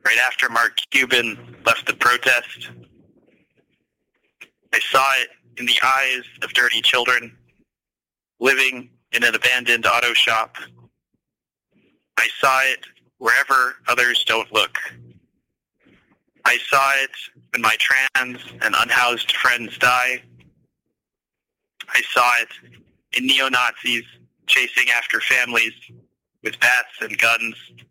right after Mark Cuban left the protest. I saw it in the eyes of dirty children living in an abandoned auto shop. I saw it wherever others don't look. I saw it when my trans and unhoused friends die. I saw it in neo-Nazis chasing after families with bats and guns.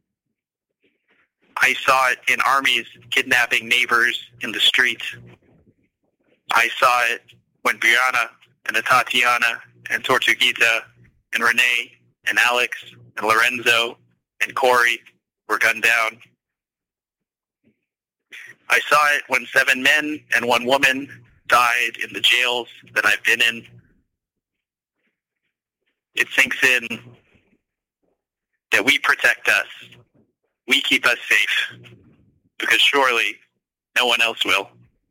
I saw it in armies kidnapping neighbors in the street. I saw it when Brianna and Tatiana and Tortuguita and Renee and Alex and Lorenzo and Corey were gunned down. I saw it when 7 men and 1 woman died in the jails that I've been in. It sinks in that we protect us. We keep us safe, because surely no one else will.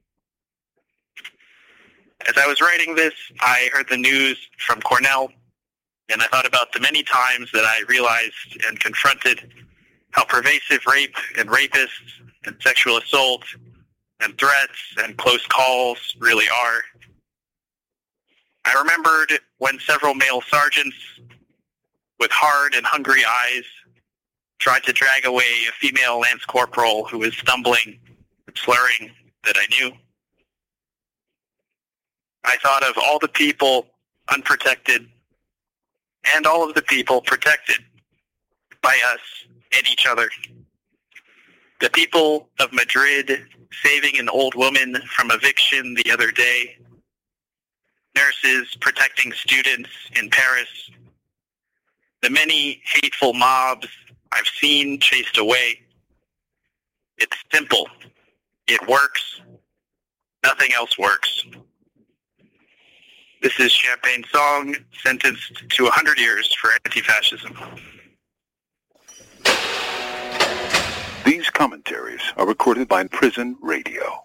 As I was writing this, I heard the news from Cornell, and I thought about the many times that I realized and confronted how pervasive rape and rapists and sexual assault and threats and close calls really are. I remembered when several male sergeants with hard and hungry eyes tried to drag away a female lance corporal who was stumbling and slurring that I knew. I thought of all the people unprotected and all of the people protected by us and each other. The people of Madrid saving an old woman from eviction the other day. Nurses protecting students in Paris. The many hateful mobs I've seen chased away. It's simple. It works. Nothing else works. This is Champagne Song, sentenced to 100 years for anti-fascism. These commentaries are recorded by Prison Radio.